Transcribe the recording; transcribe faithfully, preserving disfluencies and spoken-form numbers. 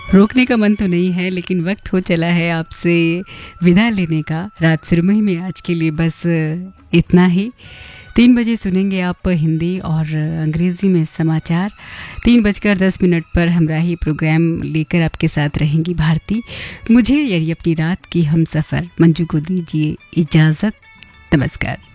रोकने का मन तो नहीं है, लेकिन वक्त हो चला है आपसे विदा लेने का। रात सुरमई में आज के लिए बस इतना ही। तीन बजे सुनेंगे आप हिंदी और अंग्रेज़ी में समाचार। तीन बजकर दस मिनट पर हमराही प्रोग्राम लेकर आपके साथ रहेंगी भारती। मुझे यानी अपनी रात की हम सफ़र मंजू को दीजिए इजाज़त। नमस्कार।